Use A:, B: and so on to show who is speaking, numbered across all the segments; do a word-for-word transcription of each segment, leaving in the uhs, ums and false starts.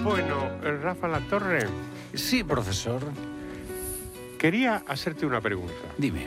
A: Bueno, Rafa Latorre,
B: Sí, profesor.
A: quería hacerte una pregunta.
B: Dime.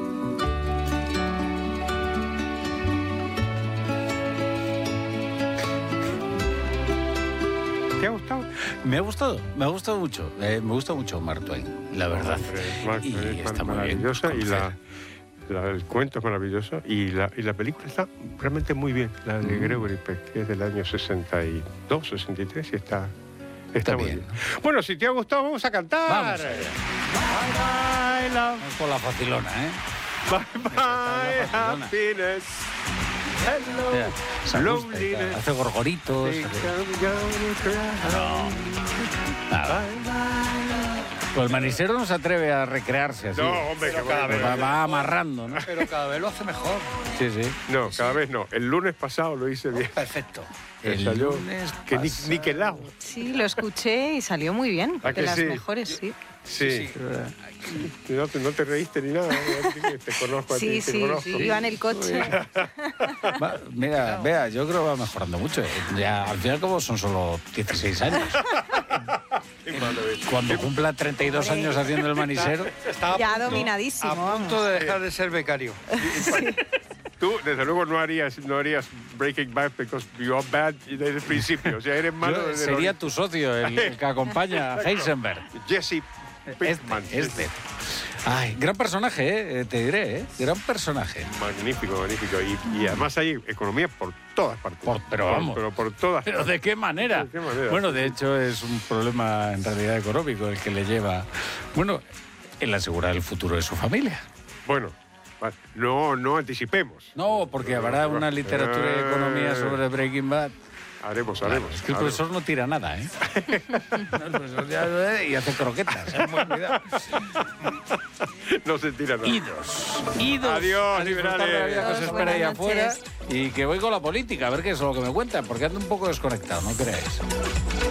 A: ¿Te ha gustado?
B: Me ha gustado, me ha gustado mucho. Eh, me gusta mucho Mark Twain, la verdad.
A: Hombre, Mark
B: Y
A: Twain es
B: está muy bien.
A: maravillosa y la,
B: conocer.
A: la- el cuento es maravilloso y la, y la película está realmente muy bien. La de
B: Mm.
A: Gregory Peck, que es del año sesenta y dos, sesenta y tres y está, está,
B: Está
A: muy
B: bien,
A: bien.
B: ¿no?
A: Bueno, si te ha gustado, vamos a cantar.
B: Vamos allá.
A: Bye, bye, love.
B: Vamos con la facilona, ¿eh?
A: Bye, bye,
B: facilona.
A: happiness. Hello,
B: Mira, se ajusta y tal,
A: loneliness.
B: hace gorgoritos.
A: Think
B: hace-
A: I'm gonna cry.
B: No, nada.
A: Bye, bye.
B: Pues el manisero no se atreve a recrearse así.
A: No, hombre, que
C: cada
A: va,
C: vez
B: Va, va amarrando, ¿no?
C: Pero cada vez lo hace mejor.
B: Sí, sí.
A: No, cada vez no. El lunes pasado lo hice bien.
C: Perfecto.
A: Me
B: El
A: salió
B: lunes
A: que ni,
B: pasado.
A: niquelado.
D: Sí, lo escuché y salió muy bien.
A: ¿A
D: De
A: que
D: las
A: sí?
D: mejores, sí.
A: Sí. No, te, no te reíste ni nada. ¿eh? Te conozco a
D: Sí,
A: ti, te
D: sí,
A: conozco.
D: sí. Iba en el coche.
B: Va, mira, vea, yo creo que va mejorando mucho. eh. Ya, al final, como son solo dieciséis años.
A: Qué malo es.
B: Cuando cumpla treinta y dos años haciendo el manisero.
C: Está a
D: Ya
C: punto-
D: dominadísimo,
C: A punto
D: vamos.
C: de dejar de ser becario.
A: Tú, desde luego, no harías, no harías Breaking Bad because you're bad desde el principio. O sea, eres malo
B: Yo-
A: desde
B: sería
A: el
B: tu socio, el, el que acompaña a Heisenberg.
A: Jesse Pinkman.
B: Este, este. Ay, gran personaje, eh, te diré, ¿eh? Gran personaje.
A: Magnífico, magnífico. Y, y además hay economía por todas partes.
B: Por- pero vamos.
A: Pero por todas
B: ¿Pero de qué manera?
A: ¿De qué manera?
B: Bueno, de hecho es un problema en realidad económico el que le lleva, bueno, el asegurar el futuro de su familia.
A: Bueno, vale, no, no anticipemos.
B: No, porque habrá una literatura de economía sobre Breaking Bad.
A: Haremos,
B: Claro,
A: haremos.
B: es que el
A: haremos.
B: profesor no tira nada, ¿eh? No, el profesor ya- y hace croquetas. ¿eh? Muy cuidado.
A: No se tira nada.
B: Idos. Idos.
A: Adiós,
B: a disfrutar de la
A: liberales.
B: vida que os
D: Adiós,
B: espera ahí
D: buenas
B: afuera.
D: noches.
B: Y que voy con la política, a ver qué es lo que me cuentan, porque ando un poco desconectado, no creáis.